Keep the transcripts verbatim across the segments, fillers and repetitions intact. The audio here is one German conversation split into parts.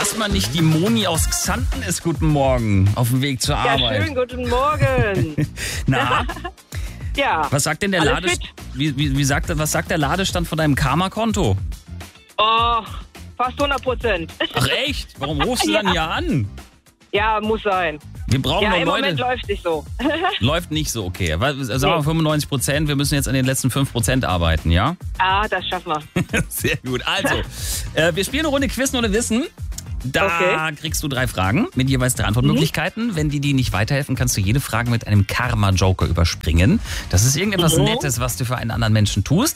diesmal nicht die Moni aus Xanten ist. Guten Morgen, auf dem Weg zur Ja, Arbeit. schönen guten Morgen. Na, Ja. was sagt denn der Alles Ladestand? fit? Wie, wie, wie sagt, was sagt der Ladestand von deinem Karma-Konto? Oh, fast hundert Prozent. Ach echt? Warum rufst du dann Ja. hier an? Ja, muss sein. Wir brauchen Ja, noch im Leute. Moment läuft nicht so. Läuft nicht so, okay. Was- Sagen wir Nee. fünfundneunzig Prozent, wir müssen jetzt an den letzten fünf Prozent arbeiten, ja? Ah, das schaffen wir. Sehr gut. Also, äh, wir spielen eine Runde Quiz ohne Wissen. Da Okay. kriegst du drei Fragen mit jeweils drei Antwortmöglichkeiten. Wenn die dir nicht weiterhelfen, kannst du jede Frage mit einem Karma-Joker überspringen. Das ist irgendetwas Mhm. Nettes, was du für einen anderen Menschen tust.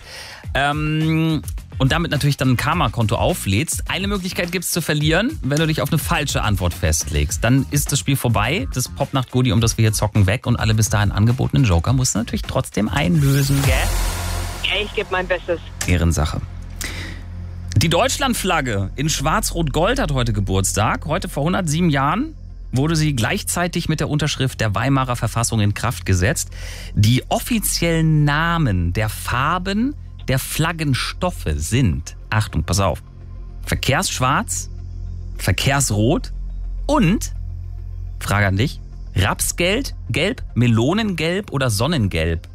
Ähm, und damit natürlich dann ein Karma-Konto auflädst. Eine Möglichkeit gibt es zu verlieren, wenn du dich auf eine falsche Antwort festlegst. Dann ist das Spiel vorbei. Das Popnacht-Goodie, um das wir hier zocken, weg. Und alle bis dahin angebotenen Joker musst du natürlich trotzdem einlösen, gell? Ja, ich gebe mein Bestes. Ehrensache. Die Deutschlandflagge in Schwarz-Rot-Gold hat heute Geburtstag. Heute vor hundertsieben Jahren wurde sie gleichzeitig mit der Unterschrift der Weimarer Verfassung in Kraft gesetzt. Die offiziellen Namen der Farben der Flaggenstoffe sind, Achtung, pass auf, Verkehrsschwarz, Verkehrsrot und, Frage an dich, Rapsgelb, Gelb, Melonengelb oder Sonnengelb?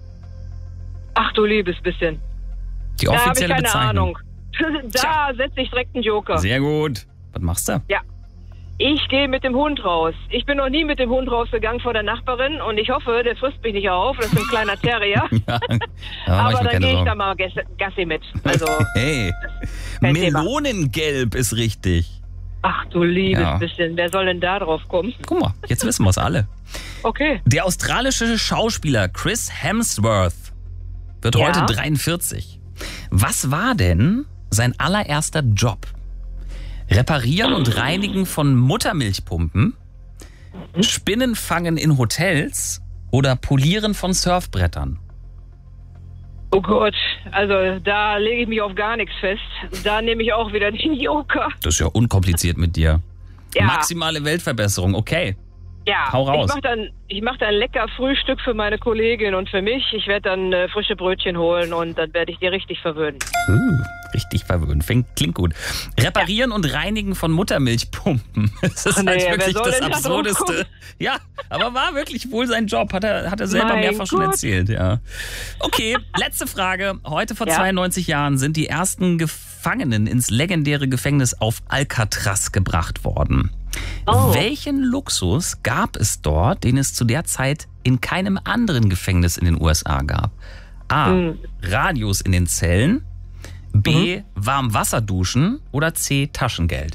Ach du liebes bisschen. Die Da habe ich offizielle keine Bezeichnung. Ahnung. Da setze ich direkt einen Joker. Sehr gut. Was machst du? Ja. Ich gehe mit dem Hund raus. Ich bin noch nie mit dem Hund rausgegangen vor der Nachbarin und ich hoffe, der frisst mich nicht auf. Das ist ein kleiner Terrier. Ja, da mach Aber ich mir dann keine gehe ich Sorgen. da mal Gassi Gassi mit. Also, Hey, kein Thema. Melonengelb ist richtig. ach du liebes Ja. bisschen. Wer soll denn da drauf kommen? Guck mal, jetzt wissen wir es alle. Okay. Der australische Schauspieler Chris Hemsworth wird Ja. heute dreiundvierzig. Was war denn sein allererster Job? Reparieren und Reinigen von Muttermilchpumpen, Spinnen fangen in Hotels oder Polieren von Surfbrettern? Oh Gott, also da lege ich mich auf gar nichts fest. Da nehme ich auch wieder den Joker. Das ist ja unkompliziert mit dir. Ja. Maximale Weltverbesserung, okay. Ja, Hau raus. ich mache dann, ich mach dann lecker Frühstück für meine Kollegin und für mich. Ich werde dann äh, frische Brötchen holen und dann werde ich dir richtig verwöhnen. Uh, richtig verwöhnt. Fängt, klingt gut. Reparieren und Reinigen von Muttermilchpumpen. Das ist Ach nee, halt wer wirklich soll das denn da drauf Absurdeste. kommen? Ja, aber war wirklich wohl sein Job. Hat er, hat er selber Mein mehrfach schon Gott. erzählt, ja. Okay, letzte Frage. Heute vor Ja. zweiundneunzig Jahren sind die ersten Gefangenen ins legendäre Gefängnis auf Alcatraz gebracht worden. Oh. Welchen Luxus gab es dort, den es zu der Zeit in keinem anderen Gefängnis in den U S A gab? A. Hm. Radios in den Zellen. B. Mhm. Warmwasserduschen. Oder C. Taschengeld.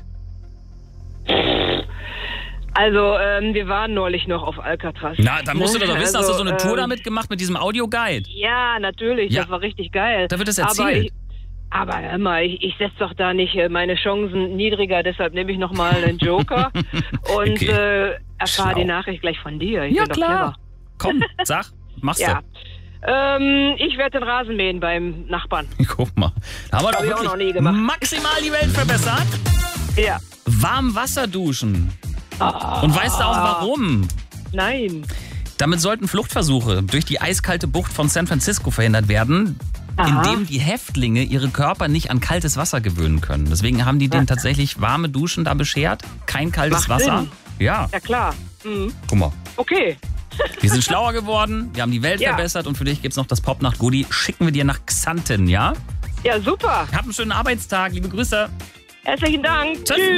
Also, ähm, wir waren neulich noch auf Alcatraz. Na, dann musst du doch wissen, hast du so eine Also, Tour ähm, damit gemacht mit diesem Audioguide? Ja, natürlich, Ja. das war richtig geil. Da wird es Aber erzählt. ich, aber hör mal, ich, ich setze doch da nicht äh, meine Chancen niedriger, deshalb nehme ich nochmal einen Joker und Okay. äh, erfahre Schlau. die Nachricht gleich von dir. Ich Ja, bin doch klar. Komm, sag, machst Ja. du. Ähm, ich werde den Rasen mähen beim Nachbarn. Guck mal. Da haben wir Hab doch ich auch wirklich noch nie gemacht. maximal die Welt verbessert. Ja. Warmwasserduschen. Ah, Und weißt du auch warum? nein. Damit sollten Fluchtversuche durch die eiskalte Bucht von San Francisco verhindert werden, Aha. indem die Häftlinge ihre Körper nicht an kaltes Wasser gewöhnen können. Deswegen haben die denen tatsächlich warme Duschen da beschert. Kein kaltes Macht Wasser. Sinn. Ja, Ja, klar. Mhm. guck mal. Okay. Wir sind schlauer geworden, wir haben die Welt Ja. verbessert und für dich gibt's noch das Popnacht-Goodie. Schicken wir dir nach Xanten, ja? Ja, super. Hab einen schönen Arbeitstag, liebe Grüße. Herzlichen Dank. Tschüss. Tschüss.